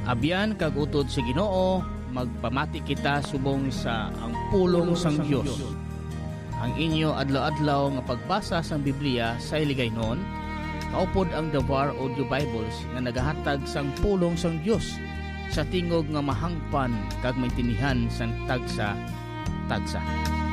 Abyan kag utod sa Ginoo, magpamati kita subong sa ang pulong sang Dios. Ang inyo adlaw-adlaw nga pagbasa sang Biblia sa iligaynon, maupod ang The Var Audio Bibles nga nagahatag sang pulong sang Dios sa tingog nga mahangpan kag maintinihan sang tagsa-tagsa.